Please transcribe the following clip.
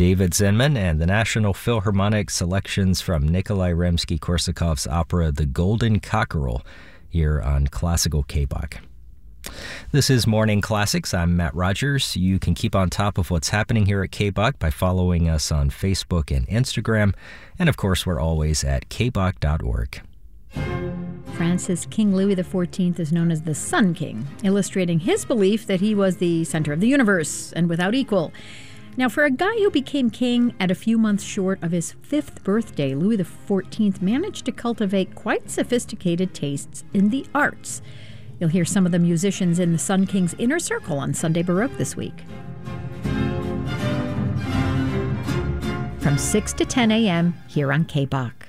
David Zinman and the National Philharmonic selections from Nikolai Rimsky-Korsakov's opera The Golden Cockerel here on Classical KBOK. This is Morning Classics. I'm Matt Rogers. You can keep on top of what's happening here at KBOK by following us on Facebook and Instagram. And of course, we're always at kbok.org. France's King Louis XIV is known as the Sun King, illustrating his belief that he was the center of the universe and without equal. Now, for a guy who became king at a few months short of his 5th birthday, Louis XIV managed to cultivate quite sophisticated tastes in the arts. You'll hear some of the musicians in the Sun King's inner circle on Sunday Baroque this week. From 6 to 10 a.m. here on KBOK.